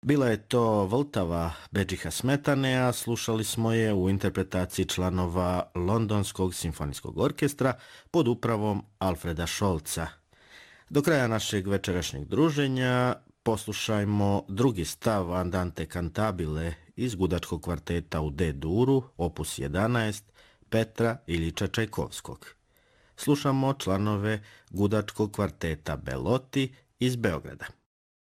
Bila je to Vltava Bedžiha Smetane, a slušali smo je u interpretaciji članova Londonskog simfonijskog orkestra pod upravom Alfreda Scholza. Do kraja našeg večerašnjeg druženja poslušajmo drugi stav Andante cantabile iz gudačkog kvarteta u D-duru, opus 11, Petra Iljiča Čajkovskog. Slušamo članove gudačkog kvarteta Belotti iz Beograda.